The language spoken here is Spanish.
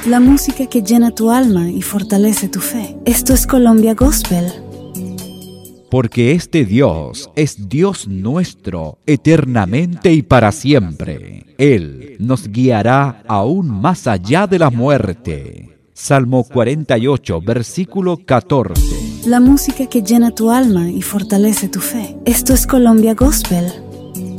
la música que llena tu alma y fortalece tu fe. Esto es Colombia Gospel. Porque este Dios es Dios nuestro, eternamente y para siempre. Él nos guiará aún más allá de la muerte. Salmo 48, versículo 14. La música que llena tu alma y fortalece tu fe. Esto es Colombia Gospel.